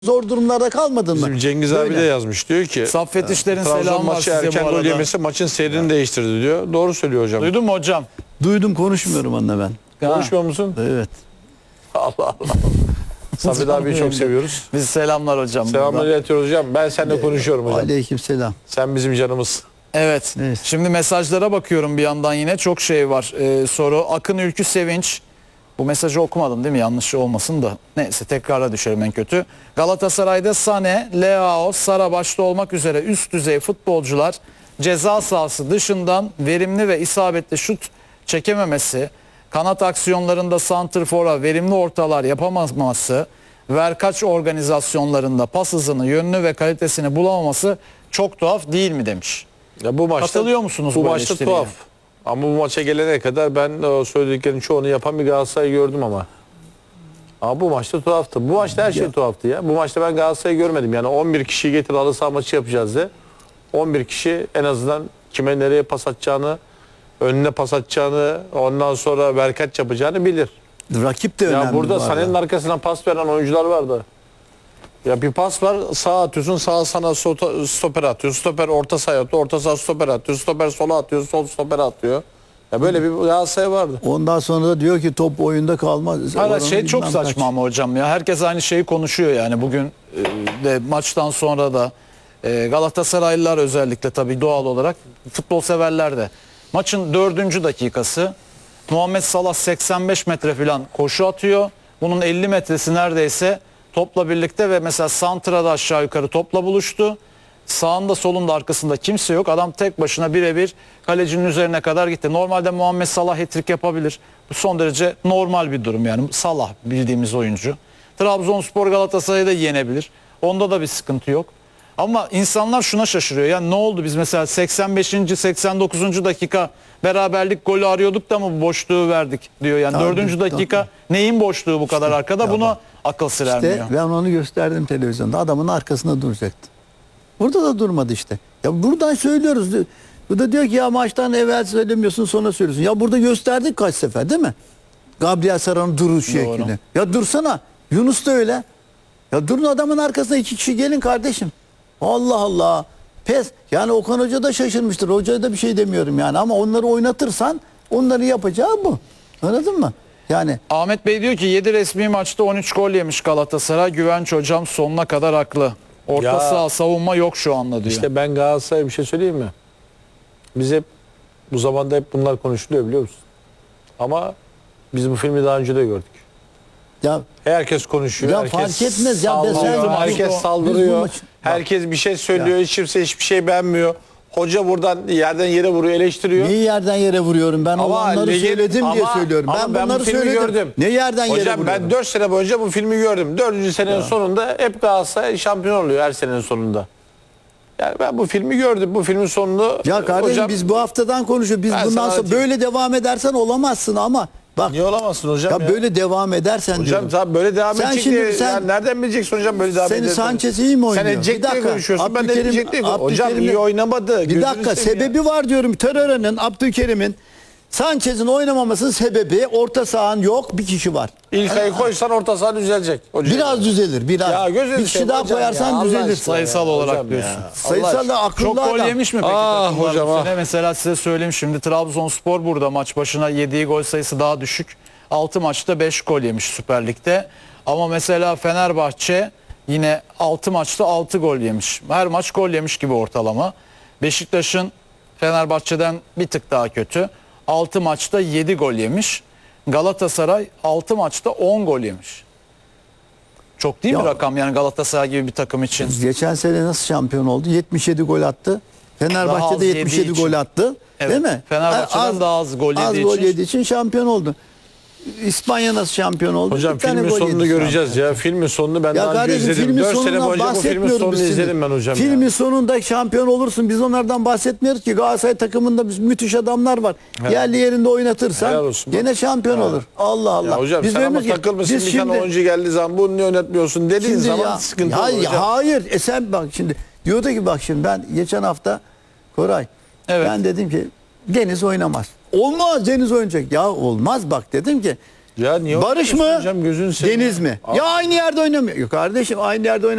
Zor durumlarda kalmadın mı? Bizim Cengiz abi de yazmış, diyor ki Saffet İşler'in Trabzon selamı var maçı size erken bu gol arada. yemesi maçın seyrini değiştirdi diyor. Doğru söylüyor hocam. Duydun mu hocam? Duydum, konuşmuyorum onunla ben. Konuşmuyor musun? Evet. Allah Allah. Saffet abiyi çok seviyoruz. Biz selamlar hocam. Selamlar buradan. iletiyoruz hocam. Ben seninle konuşuyorum hocam. Aleykümselam. Sen bizim canımız. Evet. Neyse. Şimdi mesajlara bakıyorum bir yandan, yine çok şey var. Soru Akın Ülkü Sevinç. Bu mesajı okumadım değil mi? Yanlış olmasın da. Neyse, tekrara düşerim en kötü. Galatasaray'da Sane, Leao, Sara başta olmak üzere üst düzey futbolcular ceza sahası dışından verimli ve isabetli şut çekememesi, kanat aksiyonlarında santrfora verimli ortalar yapamaması, verkaç organizasyonlarında pas hızını, yönünü ve kalitesini bulamaması çok tuhaf değil mi demiş. Ya bu maçta, Katılıyor musunuz bu bu maçta eleştiriye? tuhaf. Ama bu maça gelene kadar ben o söylediklerinin çoğunu yapan bir Galatasaray gördüm ama. Ama bu maçta tuhaftı. Bu maçta her şey tuhaftı ya. Bu maçta ben Galatasaray'ı görmedim. Yani 11 kişiyi getir halı saha maçı yapacağız diye. 11 kişi en azından kime nereye pas atacağını, önüne pas atacağını, ondan sonra verkaç yapacağını bilir. Rakip de önemli. Ya burada bu arada. Sané'nin arkasından pas veren oyuncular vardı. Ya bir pas var, sağa atıyorsun, sağa sana stoper atıyor, stoper orta sahaya atıyor, orta saha stoper atıyor, stoper sola atıyor, sol stoper atıyor. Ya böyle bir Galatasaray vardı. Ondan sonra da diyor ki top oyunda kalmaz. Hala Oranın şey çok bilmem saçma kaç. ama hocam ya. Herkes aynı şeyi konuşuyor yani bugün de maçtan sonra da Galatasaraylılar özellikle tabii doğal olarak, futbol severler de. Maçın 4. dakikası Muhammed Salah 85 metre falan koşu atıyor. Bunun 50 metresi neredeyse topla birlikte ve mesela santrada aşağı yukarı topla buluştu. Sağında solunda arkasında kimse yok. Adam tek başına birebir kalecinin üzerine kadar gitti. Normalde Muhammed Salah hat-trick yapabilir. Bu son derece normal bir durum yani. Salah bildiğimiz oyuncu. Trabzonspor Galatasaray'ı da yenebilir. Onda da bir sıkıntı yok. Ama insanlar şuna şaşırıyor. Ya ne oldu, biz mesela 85. 89. dakika beraberlik golü arıyorduk da mı bu boşluğu verdik diyor. Yani Tabii, 4. dakika tabii. neyin boşluğu bu kadar arkada? ya Buna bak. akıl sır ermiyor. İşte ben onu gösterdim televizyonda. Adamın arkasında duracaktı. Burada da durmadı işte. Ya buradan söylüyoruz. Bu da diyor ki ya maçtan evvel söylemiyorsun, sonra söylüyorsun. Ya burada gösterdik kaç sefer değil mi? Gabriel Sara'nın duruş Doğru. şeklini. Ya dursana. Yunus da öyle. Ya durun adamın arkasında, 2 kişi gelin kardeşim. Allah Allah. Pes. Yani Okan Hoca da şaşırmıştır. Hocaya da bir şey demiyorum yani. Ama onları oynatırsan onları yapacağı bu. Anladın mı? Yani Ahmet Bey diyor ki 7 resmi maçta 13 gol yemiş Galatasaray. Güvenç hocam sonuna kadar haklı. Orta Ya, saha savunma yok şu anda diyor. İşte ben Galatasaray'a bir şey söyleyeyim mi? Biz hep bu zamanda hep bunlar konuşuluyor, biliyor musun? Ama biz bu filmi daha önce de gördük. ya Herkes konuşuyor. Ya herkes fark etmez ya, saldırıyor, sen- herkes Biz bu saldırıyor. maç- Herkes bir şey söylüyor. Hiç kimse hiçbir şey beğenmiyor. Hoca buradan yerden yere vuruyor, eleştiriyor. neyi yerden yere vuruyorum? Ben Ama olanları ligin- söyledim diye ama- söylüyorum. ama Ben bu bunları filmi söyledim. gördüm. Ne yerden yere Hocam vuruyorum? ben 4 sene boyunca bu filmi gördüm. 4. senenin sonunda hep Galatasaray şampiyon oluyor her senenin sonunda. Yani ben bu filmi gördüm. Bu filmin sonunu Ya kardeşim hocam, biz bu haftadan konuşuyoruz. Biz Ben bundan sana sonra anlatayım. böyle devam edersen olamazsın ama bak niye olamazsın hocam ya ya? böyle devam edersen Hocam diyorum. tabii böyle devam Sen edecek şimdi- diye. sen- Yani nereden bileceksin hocam böyle devam Seni edecek? Sanchez iyi mi oynuyor? Sen edecek Bir diye dakika, konuşuyorsun. Ben de Abdülkerim- edecek diye konuşuyorum. Hocam Abdülkerim'le- iyi oynamadı. Bir Gözünü dakika, seveyim ya. sebebi var diyorum. Torreira'nın, Abdülkerim'in, Sanchez'in oynamamasının sebebi orta sahan yok, bir kişi var. İlkay'ı koysan orta saha düzelecek. Hocam. Biraz düzelir, biraz. Ya gözünü Bir kişi seveyim daha hocam koyarsan ya, Allah düzelir. aşkına. Sayısal Ya, olarak hocam diyorsun. ya. Sayısal da akıllı Çok gol adam. yemiş mi peki takımlar hocam, bu sene? Mesela size söyleyeyim, şimdi Trabzonspor burada maç başına yediği gol sayısı daha düşük. 6 maçta 5 gol yemiş Süper Lig'de. Ama mesela Fenerbahçe yine 6 maçta 6 gol yemiş. Her maç gol yemiş gibi ortalama. Beşiktaş'ın Fenerbahçe'den bir tık daha kötü. 6 maçta 7 gol yemiş. Galatasaray 6 maçta 10 gol yemiş. Çok değil mi Ya- rakam yani Galatasaray gibi bir takım için? Geçen sene nasıl şampiyon oldu? 77 gol attı. Daha az Fenerbahçe'de yediği 77 için. gol attı. Evet, Değil mi? Fenerbahçe'den daha az gol Az yediği gol için. yediği için şampiyon oldu. İspanya nasıl şampiyon oldu? Hocam Bir tane filmin gol sonunu yedi göreceğiz şampiyon. ya. Filmin sonunu ben Ya daha önce kardeşim izledim. filmin 4 sene sonundan boyunca bu filmin bahsetmiyoruz sonunu biz şimdi. izledim ben hocam Filmin ya. sonunda şampiyon olursun. Biz onlardan bahsetmiyoruz ki. Galatasaray takımında müthiş adamlar var. Yerli yerinde Helal oynatırsan olsun. gene şampiyon olur. Allah Allah. Ya hocam sen ama diyoruz ki, takılmışsın, biz bir tane oyuncu geldiği zaman bunu niye oynatmıyorsun dediğin Şimdi zaman ya, sıkıntı ya, olur hocam. hayır. Sen bak şimdi diyordu ki bak şimdi ben geçen hafta Koray Evet. ben dedim ki Deniz oynamaz. Olmaz, Deniz oynayacak. Ya olmaz bak dedim ki Ya niye Barış mı? oynuyorsun hocam? Gözünü seveyim. Deniz mi? Ya aynı yerde oynamıyor. Yok kardeşim aynı yerde